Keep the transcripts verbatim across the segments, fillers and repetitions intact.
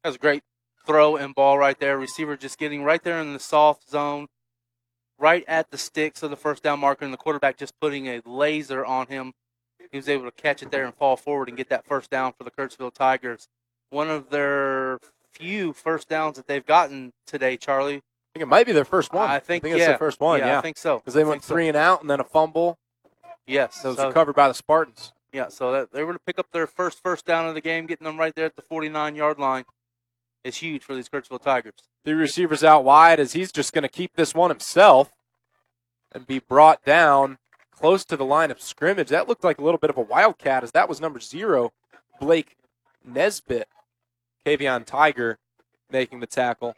That's a great throw and ball right there. Receiver just getting right there in the soft zone, right at the sticks of the first down marker, and the quarterback just putting a laser on him. He was able to catch it there and fall forward and get that first down for the Kirksville Tigers. One of their few first downs that they've gotten today, Charlie. I think it might be their first one. I think, I think yeah. it's their first one, yeah. yeah. I think so. Because they I went think three so. and out and then a fumble. Yes. Those so, are covered by the Spartans. Yeah, so that they were to pick up their first first down of the game, getting them right there at the forty-nine-yard line. Is huge for these Kirksville Tigers. Three receivers out wide as he's just going to keep this one himself and be brought down close to the line of scrimmage. That looked like a little bit of a wildcat as that was number zero, Blake Nesbitt. Kavion Tiger making the tackle.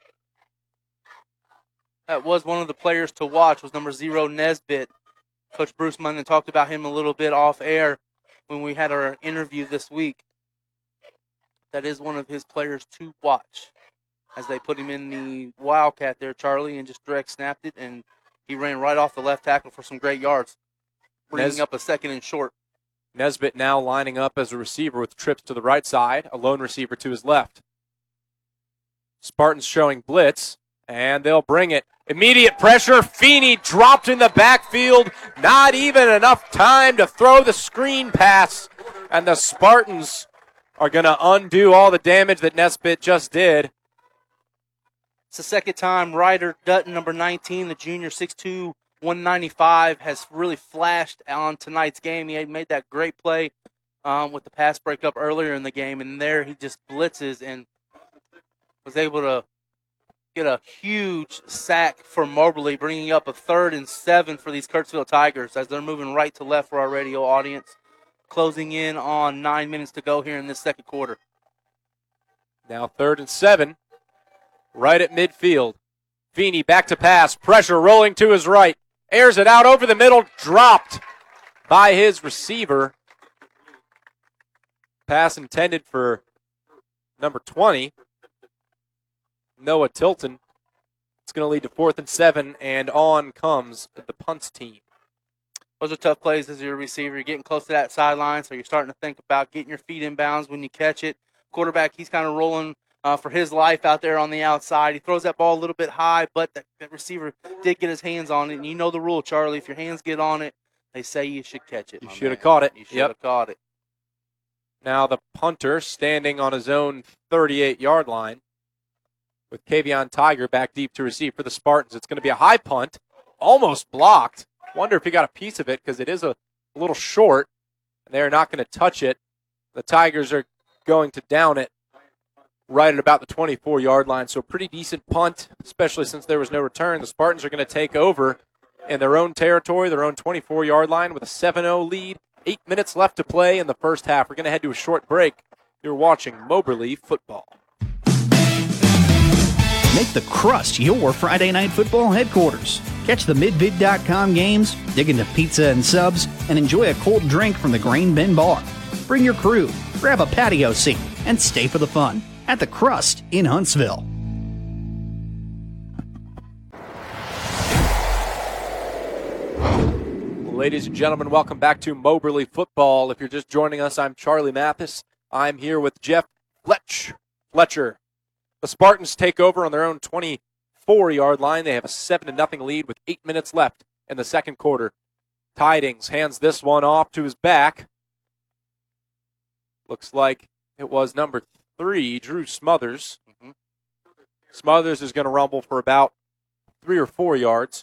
That was one of the players to watch, was number zero, Nesbitt. Coach Bruce Munden talked about him a little bit off air when we had our interview this week. That is one of his players to watch as they put him in the wildcat there, Charlie, and just direct snapped it, and he ran right off the left tackle for some great yards, bringing Nes- up a second and short. Nesbitt now lining up as a receiver with trips to the right side, a lone receiver to his left. Spartans showing blitz, and they'll bring it. Immediate pressure. Feeney dropped in the backfield. Not even enough time to throw the screen pass, and the Spartans are going to undo all the damage that Nesbitt just did. It's the second time Ryder Dutton, number nineteen, the junior, six two, one ninety-five, has really flashed on tonight's game. He had made that great play um, with the pass breakup earlier in the game, and there he just blitzes and was able to get a huge sack for Moberly, bringing up a third and seven for these Kirksville Tigers as they're moving right to left for our radio audience, closing in on nine minutes to go here in this second quarter. Now third and seven, right at midfield. Feeney back to pass, pressure rolling to his right, airs it out over the middle, dropped by his receiver. Pass intended for number twenty, Noah Tilton. It's going to lead to fourth and seven, and on comes the punts team. Those are tough plays as your receiver. You're getting close to that sideline, so you're starting to think about getting your feet in bounds when you catch it. Quarterback, he's kind of rolling uh, for his life out there on the outside. He throws that ball a little bit high, but that, that receiver did get his hands on it. And you know the rule, Charlie. If your hands get on it, they say you should catch it. You my should have man. caught it. You should Yep. have caught it. Now the punter standing on his own thirty-eight-yard line with Kavion Tiger back deep to receive for the Spartans. It's going to be a high punt, almost blocked. Wonder if he got a piece of it because it is a little short, and they're not going to touch it. The Tigers are going to down it right at about the twenty-four-yard line, so a pretty decent punt, especially since there was no return. The Spartans are going to take over in their own territory, their own twenty-four-yard line with a seven oh lead. Eight minutes left to play in the first half. We're going to head to a short break. You're watching Moberly football. Make the Crust your Friday night football headquarters. Catch the midvid dot com games, dig into pizza and subs, and enjoy a cold drink from the Grain Bin Bar. Bring your crew, grab a patio seat, and stay for the fun at the Crust in Huntsville. Ladies and gentlemen, welcome back to Moberly football. If you're just joining us, I'm Charlie Mathis. I'm here with Jeff Fletch. Fletcher. The Spartans take over on their own twenty-four-yard line. They have a seven to nothing lead with eight minutes left in the second quarter. Tidings hands this one off to his back. Looks like it was number three, Drew Smothers. Mm-hmm. Smothers is going to rumble for about three or four yards.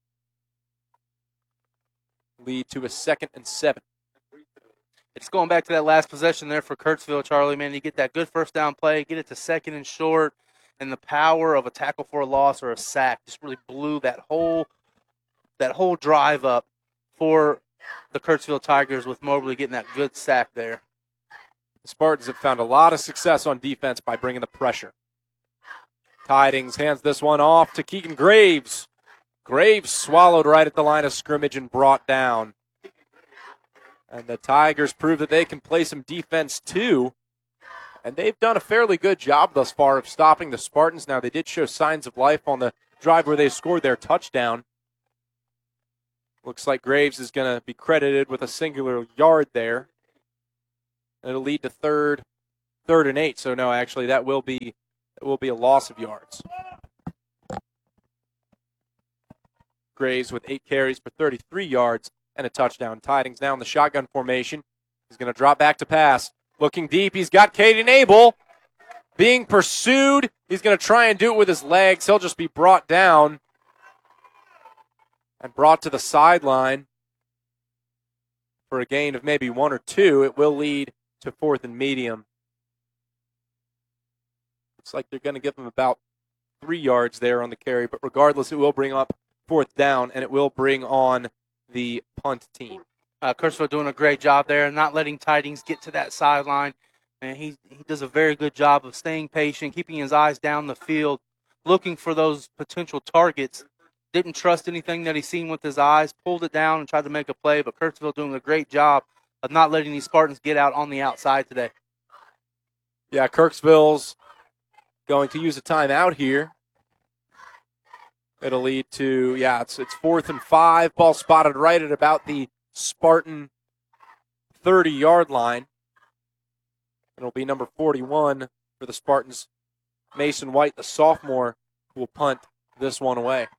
Lead to a second and seven. It's going back to that last possession there for Kirksville, Charlie, man. You get that good first down play, get it to second and short, and the power of a tackle for a loss or a sack just really blew that whole that whole drive up for the Kirksville Tigers with Moberly getting that good sack there. The Spartans have found a lot of success on defense by bringing the pressure. Tidings hands this one off to Keegan Graves. Graves swallowed right at the line of scrimmage and brought down. And the Tigers prove that they can play some defense too. And they've done a fairly good job thus far of stopping the Spartans. Now, they did show signs of life on the drive where they scored their touchdown. Looks like Graves is going to be credited with a singular yard there. It'll lead to third, third and eight. So, no, actually, that will be It will be a loss of yards. Graves with eight carries for thirty-three yards and a touchdown. Tidings now in the shotgun formation. He's going to drop back to pass. Looking deep. He's got Caden Abel being pursued. He's going to try and do it with his legs. He'll just be brought down and brought to the sideline for a gain of maybe one or two. It will lead to fourth and medium. Looks like they're going to give him about three yards there on the carry, but regardless, it will bring up fourth down, and it will bring on the punt team. Uh, Kirksville doing a great job there, not letting Tidings get to that sideline. And he, he does a very good job of staying patient, keeping his eyes down the field, looking for those potential targets. Didn't trust anything that he seen with his eyes, pulled it down and tried to make a play, but Kirksville doing a great job of not letting these Spartans get out on the outside today. Yeah, Kirksville's going to use a timeout here. It'll lead to, yeah, it's it's fourth and five. Ball spotted right at about the Spartan thirty-yard line. It'll be number forty-one for the Spartans, Mason White, the sophomore, who will punt this one away.